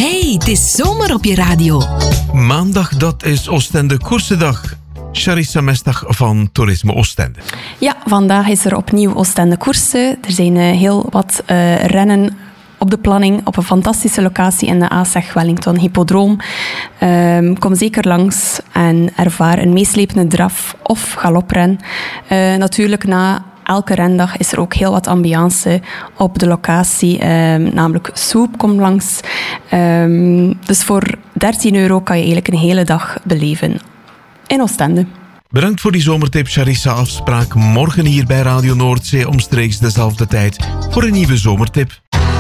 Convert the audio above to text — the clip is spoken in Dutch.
Hey, het is zomer op je radio. Maandag, dat is Oostende Koersendag. Charissa Mestag van Toerisme Oostende. Ja, vandaag is er opnieuw Oostende Koersen. Er zijn heel wat rennen op de planning op een fantastische locatie in de ASEG Wellington Hippodroom. Kom zeker langs en ervaar een meeslepende draf of galopren. Natuurlijk na elke rendag is er ook heel wat ambiance op de locatie. Namelijk soep komt langs. Dus voor €13 kan je eigenlijk een hele dag beleven in Oostende. Bedankt voor die zomertip, Charissa. Afspraak morgen hier bij Radio Noordzee omstreeks dezelfde tijd voor een nieuwe zomertip.